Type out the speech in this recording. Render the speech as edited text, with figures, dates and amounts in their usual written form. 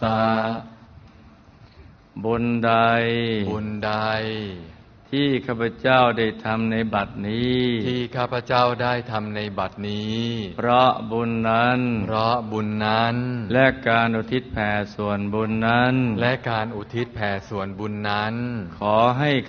ตาบุญใดที่ข้าพเจ้าได้ทำในบัดนี้เพราะบุญนั้นและการอุทิศแผ่ส่วนบุญนั้นขอให้